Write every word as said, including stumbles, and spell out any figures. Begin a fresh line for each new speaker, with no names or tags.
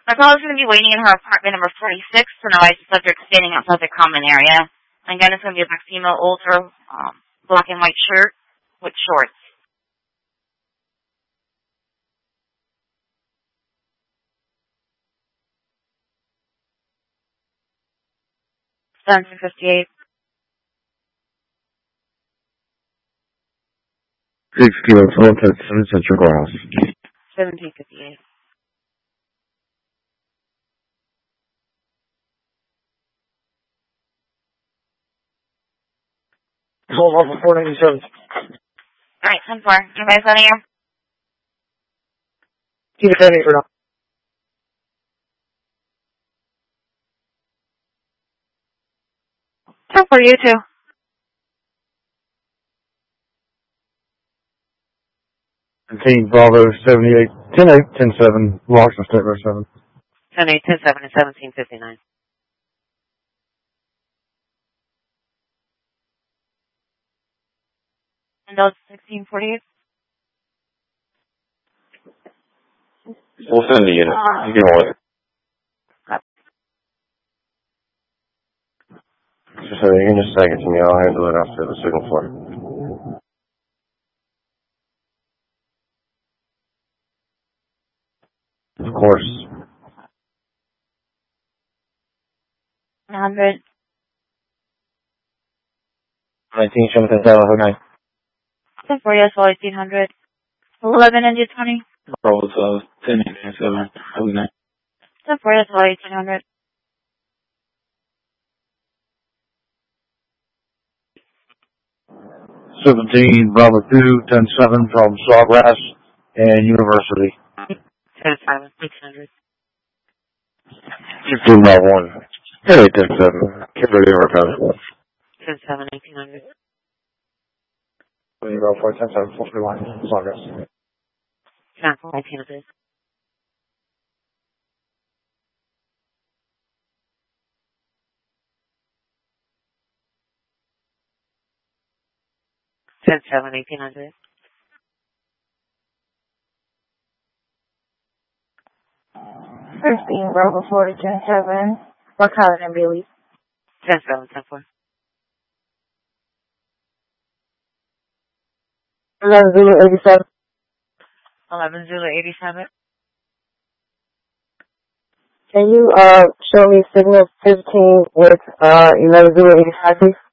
My call is going to be waiting in her apartment number forty-six, so now I subject standing outside the common area. Again, it's going to be a black female, older, um, black and white shirt with shorts. seventeen fifty-eight.
Six Kilo Delta seven Central Cross.
seventeen fifty-eight.
Hold on for four ninety-seven.
Alright, ten four. You guys out of here?
Keep it pending for now.
ten four, you too.
Team Bravo seventy-eight, ten eight, ten seven, Washington State Road seven.
ten eight, ten seven, and seventeen fifty-nine. Windows sixteen forty-eight.
We'll send the unit. Uh, you can hold it. Just so you can just second to me. I'll handle it after the signal for it. Of course.
one hundred.
nineteen, seventeen, seven, nine.
ten four, yes, all eighteen hundred. eleven, India twenty.
Bravo, uh, ten eight, ten seven, nine.
ten four, yes, all eighteen hundred.
seventeen, Bravo two, ten seven from Sawgrass and University.
ten five, eighteen hundred.
fifteen by one. ten eight, ten seven. Kimberly River.
ten seven, eighteen hundred.
Bravo four, ten seven, four three one, Sawgrass.
ten four, eighteen hundred. ten seven, eighteen hundred.
fifteen, Bravo four, ten seven. What color and Bailey?
ten seven, ten four.
eleven Zulu eighty-seven.
eleven Zulu eighty-seven.
Can you uh show me signal fifteen with uh eleven Zulu eighty-five, please?